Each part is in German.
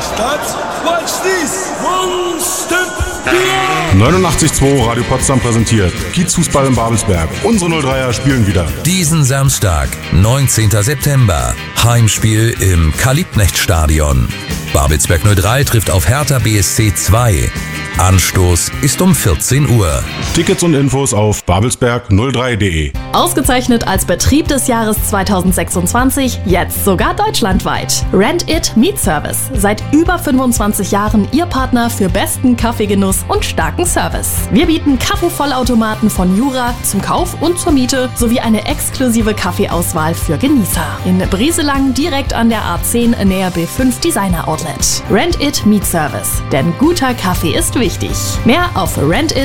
Stadt, watch this, one step beyond. 89.2 Radio Potsdam präsentiert Kiezfußball in Babelsberg. Unsere 03er spielen wieder. Diesen Samstag, 19. September, Heimspiel im Karl-Liebknecht-Stadion. Babelsberg 03 trifft auf Hertha BSC 2. Anstoß ist um 14 Uhr. Tickets und Infos auf babelsberg03.de. Ausgezeichnet als Betrieb des Jahres 2026, jetzt sogar deutschlandweit. Rent It Meat Service. Seit über 25 Jahren Ihr Partner für besten Kaffeegenuss und starken Service. Wir bieten Kaffeevollautomaten von Jura zum Kauf und zur Miete sowie eine exklusive Kaffeeauswahl für Genießer. In Brieselang direkt an der A10 näher B5 Designer Outlet. Rent It Meat Service. Denn guter Kaffee ist wichtig. Mehr auf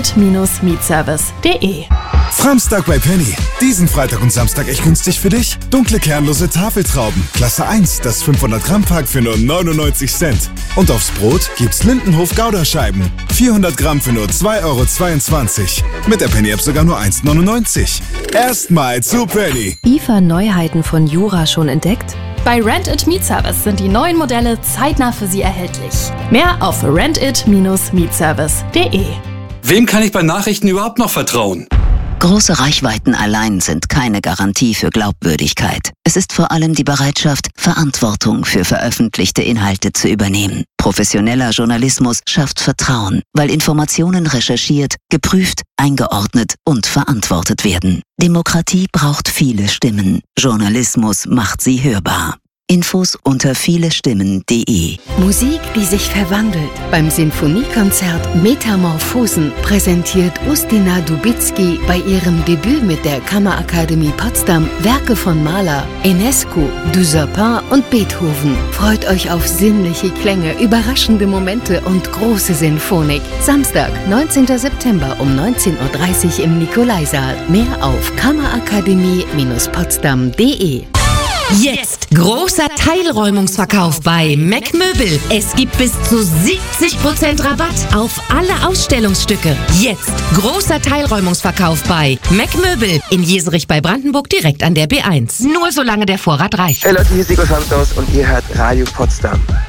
rentit-meatservice.de. Framstag bei Penny. Diesen Freitag und Samstag echt günstig für dich. Dunkle kernlose Tafeltrauben. Klasse 1, das 500 Gramm Pack für nur 99 Cent. Und aufs Brot gibt's Lindenhof Gouda-Scheiben. 400 Gramm für nur 2,22 €. Mit der Penny-App sogar nur 1,99 €. Erstmal zu Penny. IFA-Neuheiten von Jura schon entdeckt? Bei Rent It Meat Service sind die neuen Modelle zeitnah für Sie erhältlich. Mehr auf rentit-meatservice.de. Wem kann ich bei Nachrichten überhaupt noch vertrauen? Große Reichweiten allein sind keine Garantie für Glaubwürdigkeit. Es ist vor allem die Bereitschaft, Verantwortung für veröffentlichte Inhalte zu übernehmen. Professioneller Journalismus schafft Vertrauen, weil Informationen recherchiert, geprüft, eingeordnet und verantwortet werden. Demokratie braucht viele Stimmen. Journalismus macht sie hörbar. Infos unter vielestimmen.de. Musik, die sich verwandelt. Beim Sinfoniekonzert Metamorphosen präsentiert Ustina Dubicki bei ihrem Debüt mit der Kammerakademie Potsdam Werke von Mahler, Enescu, Dussapin und Beethoven. Freut euch auf sinnliche Klänge, überraschende Momente und große Sinfonik. Samstag, 19. September um 19:30 Uhr im Nikolaisaal. Mehr auf kammerakademie-potsdam.de. Jetzt großer Teilräumungsverkauf bei Mac Möbel. Es gibt bis zu 70% Rabatt auf alle Ausstellungsstücke. Jetzt großer Teilräumungsverkauf bei Mac Möbel in Jeserich bei Brandenburg direkt an der B1. Nur solange der Vorrat reicht. Hey Leute, hier ist Igor Santos und ihr hört Radio Potsdam.